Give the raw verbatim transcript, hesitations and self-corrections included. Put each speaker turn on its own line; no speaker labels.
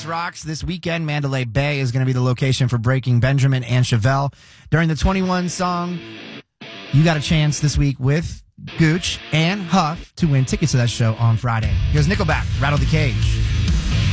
Vegas rocks this weekend. Mandalay Bay is going to be the location for Breaking Benjamin and Chevelle. During the twenty-one song, you got a chance this week with Gooch and Huff to win tickets to that show on Friday. Here's Nickelback, Rattle the Cage.